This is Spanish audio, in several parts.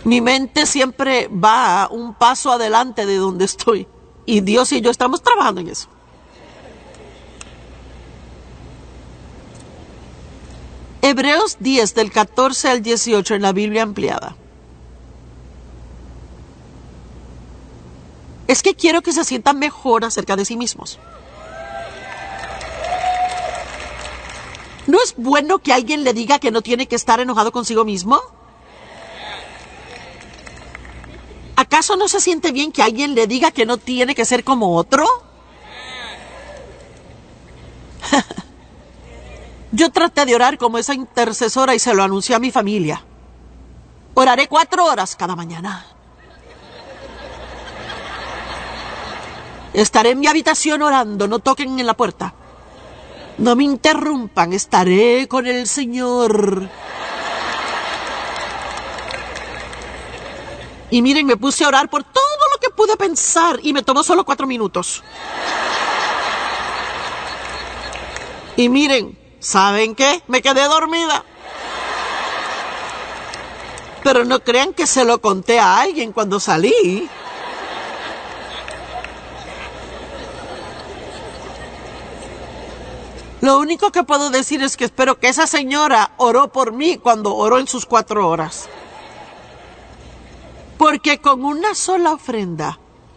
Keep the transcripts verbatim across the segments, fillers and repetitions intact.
Mi mente siempre va un paso adelante de donde estoy. Y Dios y yo estamos trabajando en eso. Hebreos diez, del catorce al dieciocho en la Biblia ampliada. Es que quiero que se sientan mejor acerca de sí mismos. ¿No es bueno que alguien le diga que no tiene que estar enojado consigo mismo? ¿Acaso no se siente bien que alguien le diga que no tiene que ser como otro? Yo traté de orar como esa intercesora y se lo anuncié a mi familia. Oraré cuatro horas cada mañana. Estaré en mi habitación orando, no toquen en la puerta. No me interrumpan, estaré con el Señor. Y miren, me puse a orar por todo lo que pude pensar y me tomó solo cuatro minutos. Y miren, ¿saben qué? Me quedé dormida. Pero no crean que se lo conté a alguien cuando salí. Lo único que puedo decir es que espero que esa señora oró por mí cuando oró en sus cuatro horas. Porque con una sola ofrenda,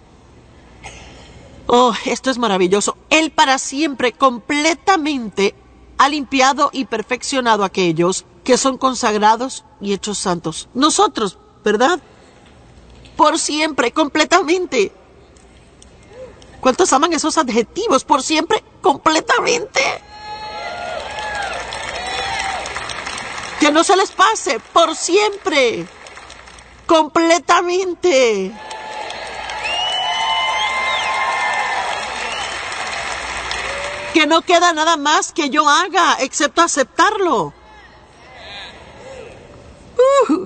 oh, esto es maravilloso, Él para siempre completamente ha limpiado y perfeccionado a aquellos que son consagrados y hechos santos. Nosotros, ¿verdad? Por siempre, completamente. ¿Cuántos aman esos adjetivos? Por siempre, completamente. Que no se les pase, por siempre, completamente. Que no queda nada más que yo haga, excepto aceptarlo. Uh.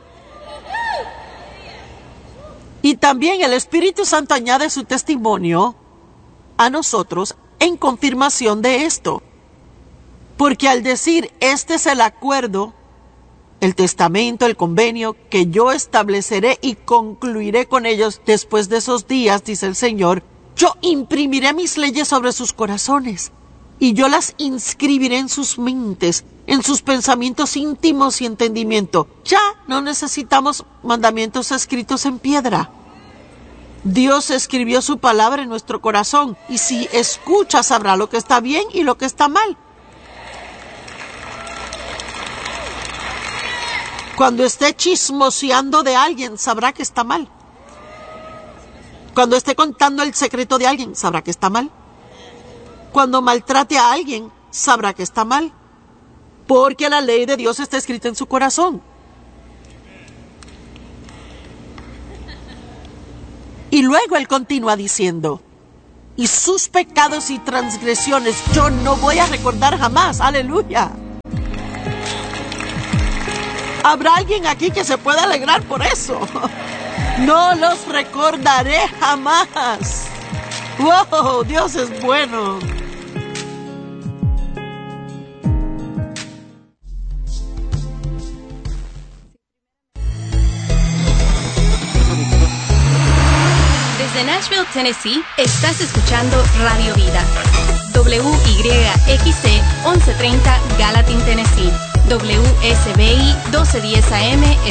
Y también el Espíritu Santo añade su testimonio a nosotros en confirmación de esto. Porque al decir, este es el acuerdo, el testamento, el convenio, que yo estableceré y concluiré con ellos después de esos días, dice el Señor, yo imprimiré mis leyes sobre sus corazones y yo las inscribiré en sus mentes, en sus pensamientos íntimos y entendimiento. Ya no necesitamos mandamientos escritos en piedra. Dios escribió su palabra en nuestro corazón y si escucha sabrá lo que está bien y lo que está mal. Cuando esté chismoseando de alguien, sabrá que está mal. Cuando esté contando el secreto de alguien, sabrá que está mal. Cuando maltrate a alguien, sabrá que está mal. Porque la ley de Dios está escrita en su corazón. Y luego él continúa diciendo, y sus pecados y transgresiones yo no voy a recordar jamás. ¡Aleluya! ¿Habrá alguien aquí que se pueda alegrar por eso? No los recordaré jamás. ¡Wow! Dios es bueno. Desde Nashville, Tennessee, estás escuchando Radio Vida. W Y X C once treinta Gallatin, Tennessee. W S B I doce diez A M